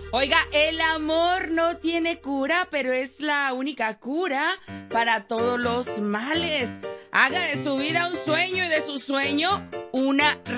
Oiga, el amor no tiene cura, pero es la única cura para todos los males. Haga de su vida un sueño y de su sueño una